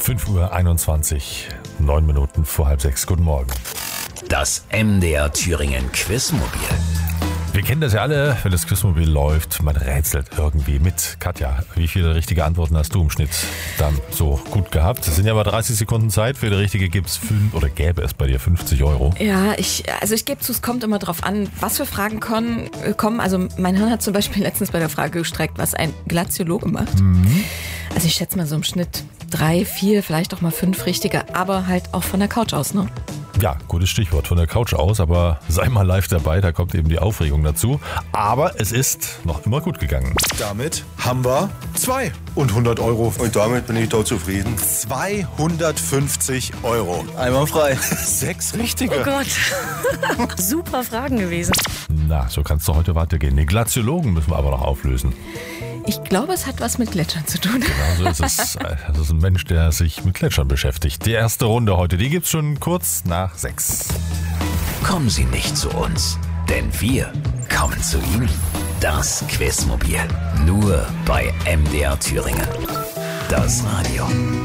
5:21 Uhr, 9 Minuten vor halb 6. Guten Morgen. Das MDR Thüringen Quizmobil. Wir kennen das ja alle, wenn das Quizmobil läuft, man rätselt irgendwie mit. Katja, wie viele richtige Antworten hast du im Schnitt dann so gut gehabt? Es sind ja mal 30 Sekunden Zeit, für die richtige gäbe es bei dir 50 Euro. Ja, ich gebe zu, es kommt immer drauf an, was für Fragen kommen. Also mein Hirn hat zum Beispiel letztens bei der Frage gestreckt, was ein Glaziologe macht. Also ich schätze mal so im Schnitt 3, 4, vielleicht auch mal 5 richtige, aber halt auch von der Couch aus, ne? Ja, gutes Stichwort, von der Couch aus, aber sei mal live dabei, da kommt eben die Aufregung dazu. Aber es ist noch immer gut gegangen. Damit haben wir 200 Euro. Und damit bin ich da zufrieden. 250 Euro. Einwandfrei. 6 richtige. Oh Gott. Super Fragen gewesen. Na, so kann es doch heute weitergehen. Den Glaziologen müssen wir aber noch auflösen. Ich glaube, es hat was mit Gletschern zu tun. Genau so ist es. Das ist ein Mensch, der sich mit Gletschern beschäftigt. Die erste Runde heute, die gibt's schon kurz nach 6. Kommen Sie nicht zu uns, denn wir kommen zu Ihnen. Das Quizmobil. Nur bei MDR Thüringen. Das Radio.